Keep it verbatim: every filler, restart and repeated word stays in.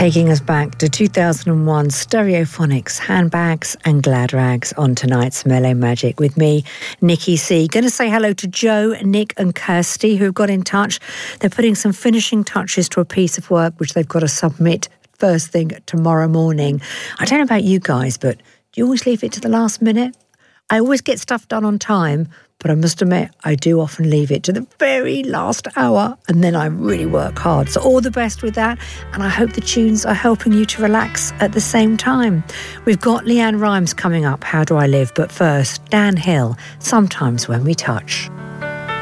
Taking us back to two thousand one, Stereophonics, Handbags and Glad Rags on tonight's Mellow Magic with me, Nikki C. Going to say hello to Joe, Nick and Kirsty who've got in touch. They're putting some finishing touches to a piece of work which they've got to submit first thing tomorrow morning. I don't know about you guys, but do you always leave it to the last minute? I always get stuff done on time, but I must admit, I do often leave it to the very last hour, and then I really work hard. So all the best with that, and I hope the tunes are helping you to relax at the same time. We've got Leanne Rimes coming up, How Do I Live? But first, Dan Hill, Sometimes When We Touch.